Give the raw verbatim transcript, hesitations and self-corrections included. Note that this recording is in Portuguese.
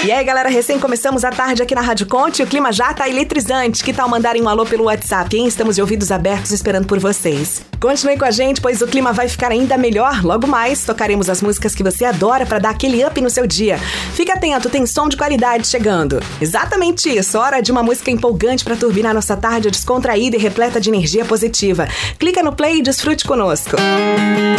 E aí, galera, recém começamos a tarde aqui na Rádio Conte e o clima já tá eletrizante. Que tal mandarem um alô pelo WhatsApp, hein? Estamos de ouvidos abertos esperando por vocês. Continue com a gente, pois o clima vai ficar ainda melhor. Logo mais, tocaremos as músicas que você adora pra dar aquele up no seu dia. Fica atento, tem som de qualidade chegando. Exatamente isso, hora de uma música empolgante pra turbinar nossa tarde descontraída e repleta de energia positiva. Clica no play e desfrute conosco.